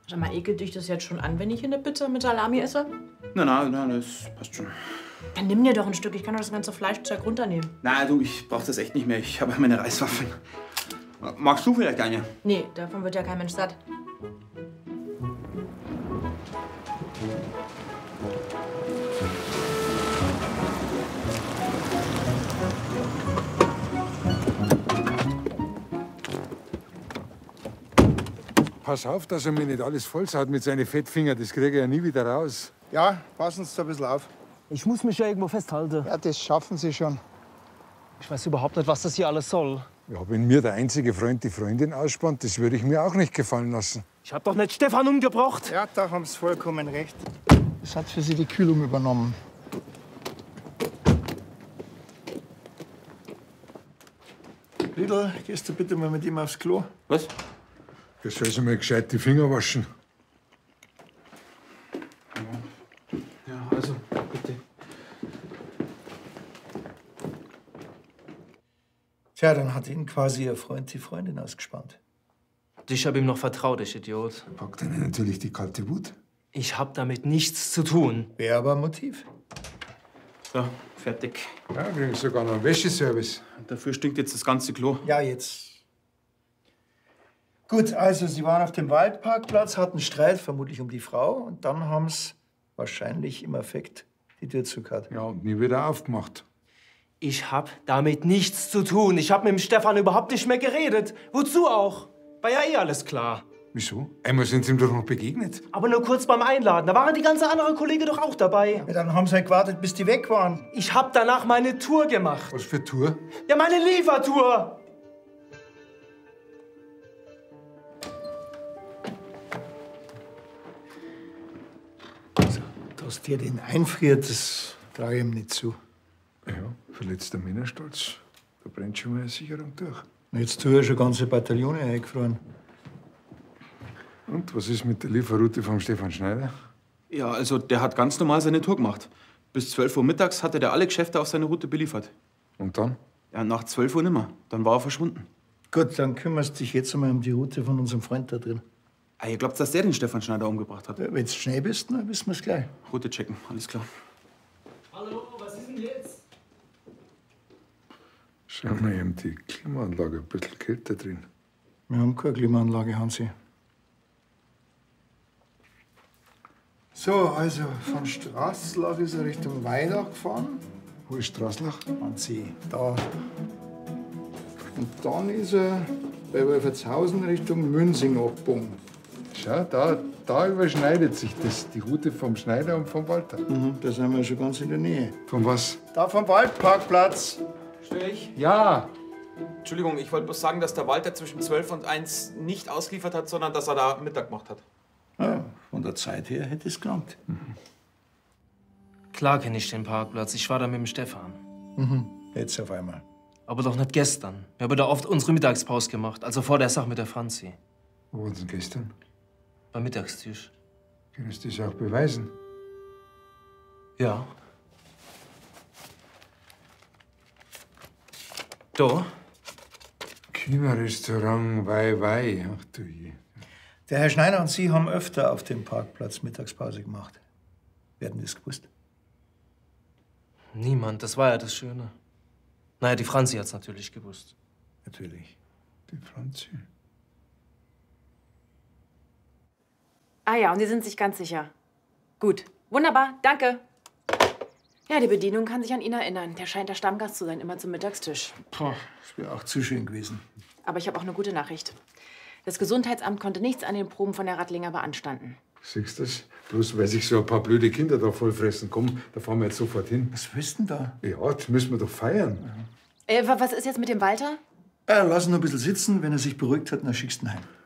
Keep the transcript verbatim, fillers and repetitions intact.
Sag mal, ekelt dich das jetzt schon an, wenn ich hier eine Pizza mit Salami esse? Nein, nein, nein, das passt schon. Dann nimm dir doch ein Stück. Ich kann doch das ganze Fleischzeug runternehmen. Na du, ich brauch das echt nicht mehr. Ich habe ja meine Reiswaffeln. Magst du vielleicht eine? Nee, davon wird ja kein Mensch satt. Pass auf, dass er mir nicht alles vollsaut mit seinen Fettfingern. Das kriege ich ja nie wieder raus. Ja, passen Sie ein bisschen auf. Ich muss mich ja irgendwo festhalten. Ja, das schaffen Sie schon. Ich weiß überhaupt nicht, was das hier alles soll. Ja, wenn mir der einzige Freund die Freundin ausspannt, das würde ich mir auch nicht gefallen lassen. Ich hab doch nicht Stefan umgebracht. Ja, da haben Sie vollkommen recht. Das hat für Sie die Kühlung übernommen. Riedl, gehst du bitte mal mit ihm aufs Klo? Was? Das soll sich mal gescheit die Finger waschen. Ja, also, bitte. Tja, dann hat Ihnen quasi Ihr Freund die Freundin ausgespannt. Ich hab ihm noch vertraut, ich Idiot. Packt einen natürlich die kalte Wut. Ich hab damit nichts zu tun. Wäre aber ein Motiv. So, fertig. Ja, kriegen sogar noch einen Wäscheservice. Dafür stinkt jetzt das ganze Klo. Ja, jetzt. Gut, also Sie waren auf dem Waldparkplatz, hatten Streit, vermutlich um die Frau. Und dann haben Sie wahrscheinlich im Affekt die Tür zugehauen. Ja, und nie wieder aufgemacht. Ich hab damit nichts zu tun. Ich hab mit dem Stefan überhaupt nicht mehr geredet. Wozu auch? War ja eh alles klar. Wieso? Einmal sind Sie ihm doch noch begegnet. Aber nur kurz beim Einladen. Da waren die ganze andere Kollege doch auch dabei. Ja, dann haben Sie halt gewartet, bis die weg waren. Ich hab danach meine Tour gemacht. Was für Tour? Ja, meine Liefertour. Dass der den einfriert, das traue ich ihm nicht zu. Ja, verletzter Männerstolz. Da brennt schon mal eine Sicherung durch. Jetzt tue ich schon ganze Bataillone eingefroren. Und was ist mit der Lieferroute vom Stefan Schneider? Ja, also der hat ganz normal seine Tour gemacht. Bis zwölf Uhr mittags hatte der alle Geschäfte auf seine Route beliefert. Und dann? Ja, nach zwölf Uhr nimmer. Dann war er verschwunden. Gut, dann kümmerst du dich jetzt einmal um die Route von unserem Freund da drin. Ah, ihr glaubt, dass der den Stefan Schneider umgebracht hat? Ja, wenn du schnell bist, dann wissen wir es gleich. Route checken, alles klar. Hallo, was ist denn jetzt? Schau mal, eben die Klimaanlage ein bisschen kälter drin. Wir haben keine Klimaanlage, Hansi. So, also von Straßlach ist er Richtung Weidach gefahren. Wo ist Straßlach? Hansi, da. Und dann ist er bei Wolfertshausen Richtung Münzing abgebogen. Schau, da, da überschneidet sich das, die Route vom Schneider und vom Walter. Mhm, da sind wir schon ganz in der Nähe. Von was? Da vom Waldparkplatz. Störe ich? Ja! Entschuldigung, ich wollte bloß sagen, dass der Walter zwischen zwölf und eins nicht ausgeliefert hat, sondern dass er da Mittag gemacht hat. Ja, von der Zeit her hätte es gelangt. Mhm. Klar kenne ich den Parkplatz. Ich war da mit dem Stefan. Mhm. Jetzt auf einmal. Aber doch nicht gestern. Wir haben da oft unsere Mittagspause gemacht. Also vor der Sache mit der Franzi. Wo waren Sie denn gestern? Beim Mittagstisch. Kannst du das auch beweisen? Ja. Da? China-Restaurant Wei Wei. Ach du je. Der Herr Schneider und Sie haben öfter auf dem Parkplatz Mittagspause gemacht. Wer hat denn das gewusst? Niemand, das war ja das Schöne. Naja, die Franzi hat's natürlich gewusst. Natürlich. Die Franzi. Ah ja, und Sie sind sich ganz sicher. Gut, wunderbar, danke. Ja, die Bedienung kann sich an ihn erinnern. Der scheint der Stammgast zu sein, immer zum Mittagstisch. Puh, das wäre auch zu schön gewesen. Aber ich habe auch eine gute Nachricht. Das Gesundheitsamt konnte nichts an den Proben von der Rattlinger beanstanden. Siehst du das? Bloß weil sich so ein paar blöde Kinder da vollfressen. Komm, da fahren wir jetzt sofort hin. Was willst du denn da? Ja, das müssen wir doch feiern. Äh, wa- was ist jetzt mit dem Walter? Äh, lass ihn noch ein bisschen sitzen. Wenn er sich beruhigt hat, dann schickst du ihn heim.